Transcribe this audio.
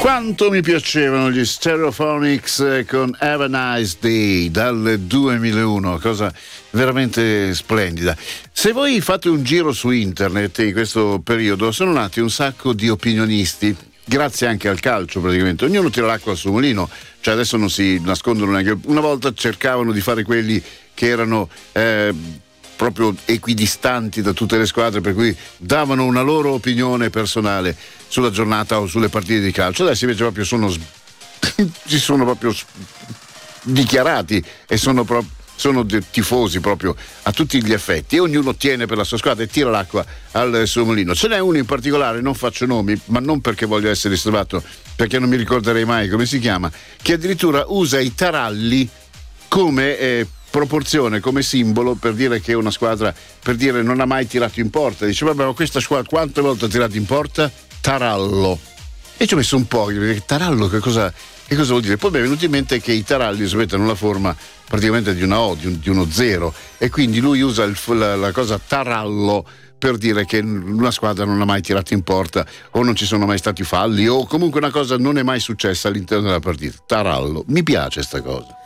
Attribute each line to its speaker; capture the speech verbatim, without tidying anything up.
Speaker 1: Quanto mi piacevano gli Stereophonics con Have a Nice Day dal duemilauno, cosa veramente splendida. Se voi fate un giro su internet in questo periodo sono nati un sacco di opinionisti, grazie anche al calcio praticamente, ognuno tira l'acqua al suo mulino, cioè adesso non si nascondono neanche, una volta cercavano di fare quelli che erano eh, proprio equidistanti da tutte le squadre, per cui davano una loro opinione personale sulla giornata o sulle partite di calcio. Adesso invece proprio sono si sono proprio dichiarati e sono proprio sono tifosi proprio a tutti gli effetti, e ognuno tiene per la sua squadra e tira l'acqua al suo mulino. Ce n'è uno in particolare, non faccio nomi, ma non perché voglio essere riservato, perché non mi ricorderei mai come si chiama, che addirittura usa i taralli come eh, proporzione, come simbolo per dire che una squadra, per dire non ha mai tirato in porta. Dice vabbè, ma questa squadra quante volte ha tirato in porta? Tarallo. E ci ho messo un po', perché tarallo che cosa, che cosa vuol dire? Poi mi è venuto in mente che i taralli sapete hanno la forma praticamente di una O, di, un, di uno zero, e quindi lui usa il, la, la cosa tarallo per dire che una squadra non ha mai tirato in porta, o non ci sono mai stati falli, o comunque una cosa non è mai successa all'interno della partita. Tarallo, mi piace sta cosa.